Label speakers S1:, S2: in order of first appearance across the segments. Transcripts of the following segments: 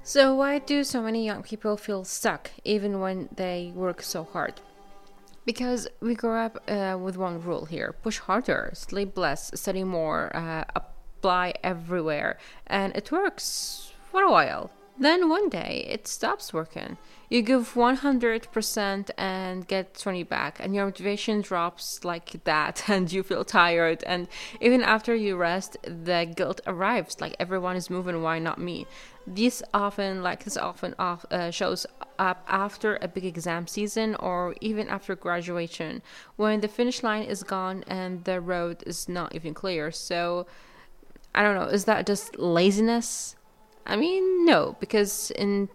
S1: So, why do so many young people feel stuck even when they work so hard? Because we grew up with one rule here: push harder, sleep less, study more, apply everywhere. And it works for a while. Then one day it stops working. You give 100% and get 20 back, and your motivation drops like that, and you feel tired. And even after you rest, the guilt arrives like everyone is moving, why not me? This often shows up after a big exam season or even after graduation, when the finish line is gone and the road is not even clear. So I don't know, is that just laziness? I mean, no, because in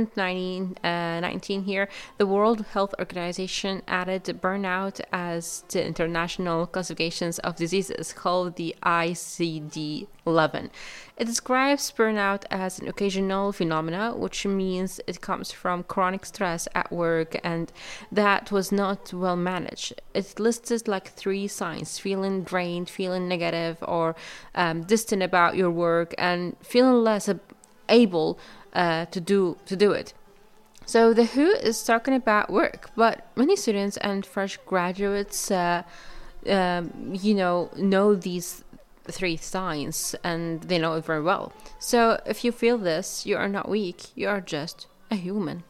S1: 2019 here, the World Health Organization added burnout as the international classifications of diseases called the ICD-11. It describes burnout as an occasional phenomena, which means it comes from chronic stress at work and that was not well managed. It listed like three signs: feeling drained, feeling negative or distant about your work, and feeling less able to do it. So the WHO is talking about work, but many students and fresh graduates, know these three signs and they know it very well. So if you feel this, you are not weak. You are just a human.